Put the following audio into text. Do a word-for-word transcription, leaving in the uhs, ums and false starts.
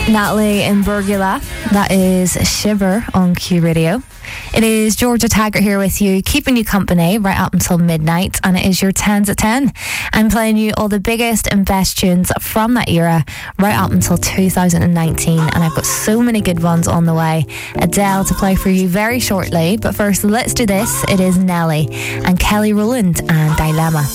Natalie and Burgula. That is Shiver on Q Radio. It is Georgia Taggart here with you, keeping you company right up until midnight, and it is your tens at ten. I'm playing you all the biggest and best tunes from that era right up until two thousand nineteen, and I've got so many good ones on the way. Adele to play for you very shortly, but first let's do this. It is Nelly and Kelly Rowland and Dilemma.